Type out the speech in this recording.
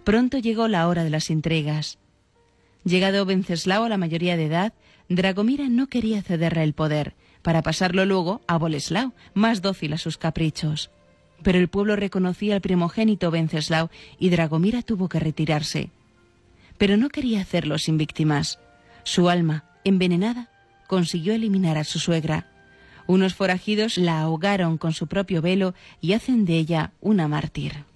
Pronto llegó la hora de las intrigas. Llegado Venceslao a la mayoría de edad, Dragomira no quería cederle el poder, para pasarlo luego a Boleslao, más dócil a sus caprichos. Pero el pueblo reconocía al primogénito Venceslao y Dragomira tuvo que retirarse. Pero no quería hacerlo sin víctimas. Su alma, envenenada, consiguió eliminar a su suegra. Unos forajidos la ahogaron con su propio velo y hacen de ella una mártir.